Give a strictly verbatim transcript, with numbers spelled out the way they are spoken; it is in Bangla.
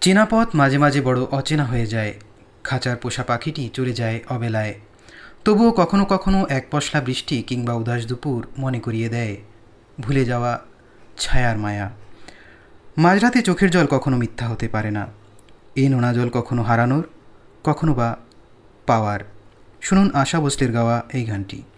চেনা পথ মাঝে মাঝে বড় অচেনা হয়ে যায়। খাঁচার পোষা পাখিটি চলে যায় অবেলায়। তবুও কখনো কখনো এক পশলা বৃষ্টি কিংবা উদাস দুপুর মনে করিয়ে দেয় ভুলে যাওয়া ছায়ার মায়া। মাঝরাতে চোখের জল কখনো মিথ্যা হতে পারে না। এই নোনা জল কখনো হারানোর, কখনো বা পাওয়ার। শুনুন আশা ভোসলের গাওয়া এই গানটি।